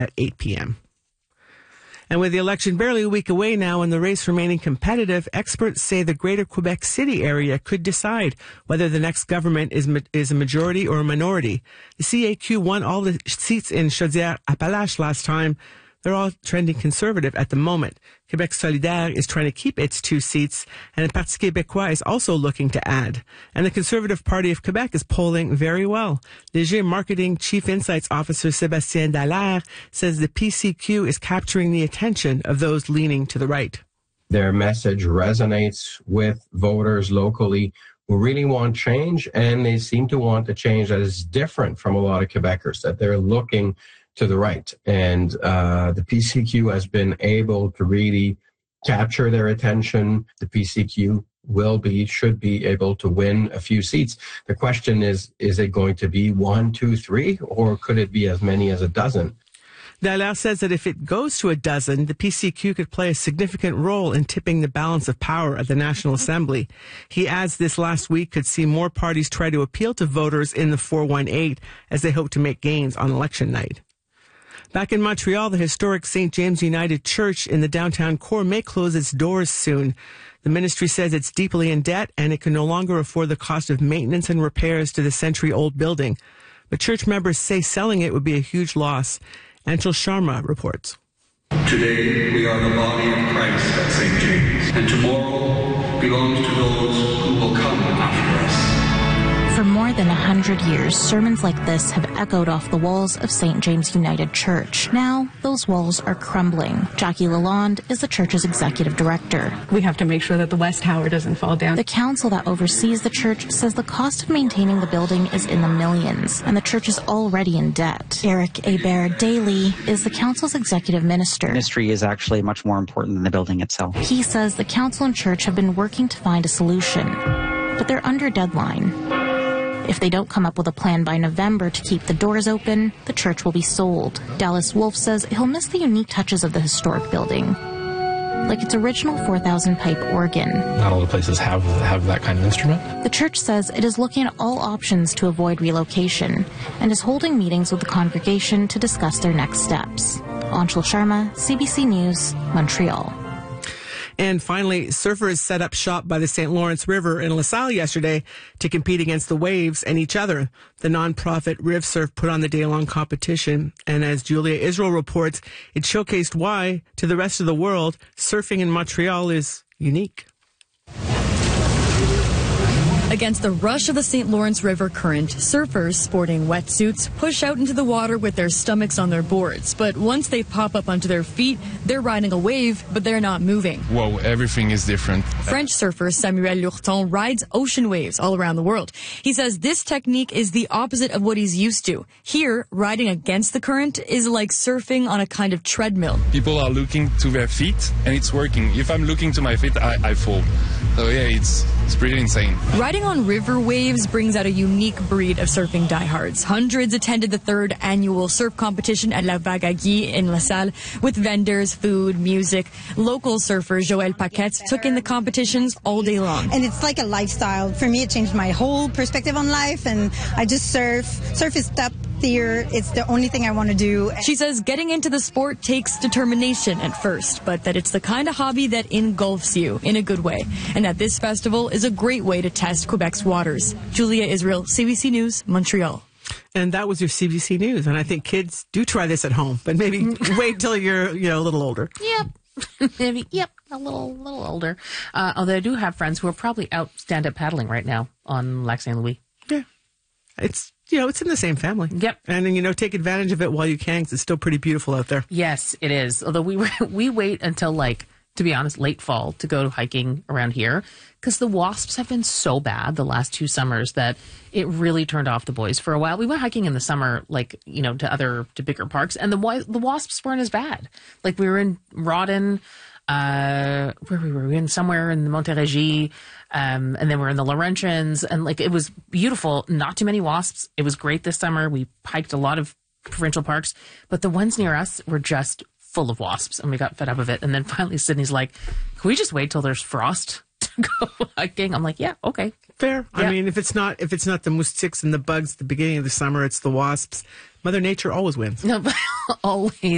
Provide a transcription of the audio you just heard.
at 8 p.m. And with the election barely a week away now and the race remaining competitive, experts say the greater Quebec City area could decide whether the next government is a majority or a minority. The CAQ won all the seats in Chaudière-Appalaches last time. They're all trending conservative at the moment. Québec solidaire is trying to keep its 2 seats, and the Parti québécois is also looking to add. And the Conservative Party of Quebec is polling very well. Léger Marketing Chief Insights Officer Sébastien Dallaire says the PCQ is capturing the attention of those leaning to the right. Their message resonates with voters locally who really want change, and they seem to want the change that is different from a lot of Quebecers, that they're looking to the right. And the PCQ has been able to really capture their attention. The PCQ should be able to win a few seats. The question is it going to be 1, 2, 3, or could it be as many as a dozen? Dallaire says that if it goes to a dozen, the PCQ could play a significant role in tipping the balance of power at the National Assembly. He adds this last week could see more parties try to appeal to voters in the 418 as they hope to make gains on election night. Back in Montreal, the historic St. James United Church in the downtown core may close its doors soon. The ministry says it's deeply in debt and it can no longer afford the cost of maintenance and repairs to the century-old building. But church members say selling it would be a huge loss. Anshul Sharma reports. Today, we are the body of Christ at St. James, and tomorrow belongs to those who will come after us. For more than 100 years, sermons like this have echoed off the walls of St. James United Church. Now, those walls are crumbling. Jackie Lalonde is the church's executive director. We have to make sure that the West Tower doesn't fall down. The council that oversees the church says the cost of maintaining the building is in the millions, and the church is already in debt. Eric Hebert-Daly is the council's executive minister. Ministry is actually much more important than the building itself. He says the council and church have been working to find a solution, but they're under deadline. If they don't come up with a plan by November to keep the doors open, the church will be sold. Dallas Wolf says he'll miss the unique touches of the historic building, like its original 4,000 pipe organ. Not all the places have that kind of instrument. The church says it is looking at all options to avoid relocation and is holding meetings with the congregation to discuss their next steps. Anshul Sharma, CBC News, Montreal. And finally, surfers set up shop by the St. Lawrence River in LaSalle yesterday to compete against the waves and each other. The nonprofit Riv Surf put on the day-long competition, and as Julia Israel reports, it showcased why, to the rest of the world, surfing in Montreal is unique. Against the rush of the St. Lawrence River current, surfers sporting wetsuits push out into the water with their stomachs on their boards. But once they pop up onto their feet, they're riding a wave, but they're not moving. Whoa, everything is different. French surfer Samuel Lurton rides ocean waves all around the world. He says this technique is the opposite of what he's used to. Here, riding against the current is like surfing on a kind of treadmill. People are looking to their feet, and it's working. If I'm looking to my feet, I fall. So yeah, it's pretty insane. Riding on river waves brings out a unique breed of surfing diehards. Hundreds attended the 3rd annual surf competition at La Vague à Guy in LaSalle with vendors, food, music. Local surfer Joël Paquette took in the competitions all day long. And it's like a lifestyle. For me, it changed my whole perspective on life, and I just surf. Surf is top tier. It's the only thing I want to do. She says getting into the sport takes determination at first, but that it's the kind of hobby that engulfs you in a good way, and that this festival is a great way to test Quebec's waters. Julia Israel, CBC News, Montreal. And that was your CBC News. And I think kids do try this at home, but maybe wait till you're a little older. Yep. Maybe, a little older. Although I do have friends who are probably out stand-up paddling right now on Lac St. Louis. Yeah. It's in the same family. Yep. And, take advantage of it while you can, because it's still pretty beautiful out there. Yes, it is. Although we wait until, to be honest, late fall to go hiking around here, because the wasps have been so bad the last 2 summers that it really turned off the boys for a while. We went hiking in the summer, to bigger parks, and the wasps weren't as bad. We were in Rawdon, where we were in somewhere in the Montérégie, and then we're in the Laurentians, and it was beautiful. Not too many wasps. It was great this summer. We hiked a lot of provincial parks, but the ones near us were just full of wasps, and we got fed up of it. And then finally Sydney's like, can we just wait till there's frost to go hiking? I'm like, yeah, okay. Fair. Yeah. I mean, if it's not the moustiques and the bugs at the beginning of the summer, it's the wasps. Mother Nature always wins. No, but always.